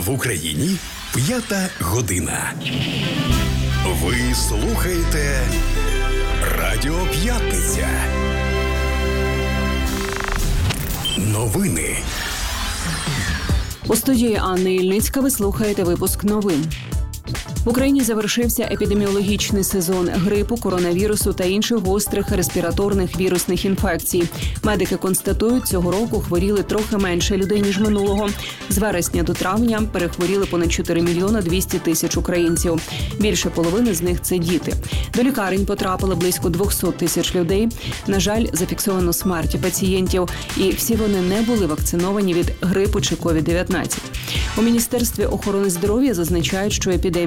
В Україні 5 година. Ви слухаєте Радіо П'ятниця. Новини. У студії Анни Ільницька ви слухаєте випуск новин. В Україні завершився епідеміологічний сезон грипу, коронавірусу та інших гострих респіраторних вірусних інфекцій. Медики констатують, цього року хворіли трохи менше людей, ніж минулого. З вересня до травня перехворіли понад 4 мільйона 200 тисяч українців. Більше половини з них – це діти. До лікарень потрапили близько 200 тисяч людей. На жаль, зафіксовано смерті пацієнтів, і всі вони не були вакциновані від грипу чи COVID-19. У Міністерстві охорони здоров'я зазначають, що епідемія